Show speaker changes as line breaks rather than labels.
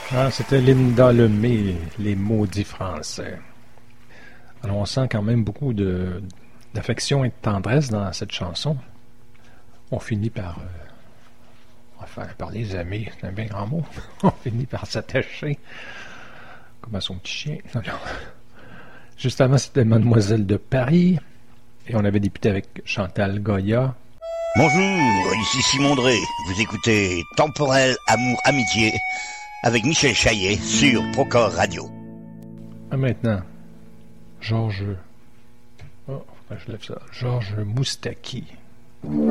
Ah, c'était Linda Lemay, Les maudits français. Alors, on sent quand même beaucoup d'affection et de tendresse dans cette chanson. On finit par... enfin, par les amis, c'est un bien grand mot. On finit par s'attacher, comme à son petit chien. Alors, juste avant, c'était Mademoiselle de Paris. Et on avait débuté avec Chantal Goya.
Bonjour, ici Simon Drey. Vous écoutez Temporel Amour Amitié avec Michel Chaillet sur Procore Radio.
Ah, maintenant, Georges... Oh, je lève ça. Georges Moustaki.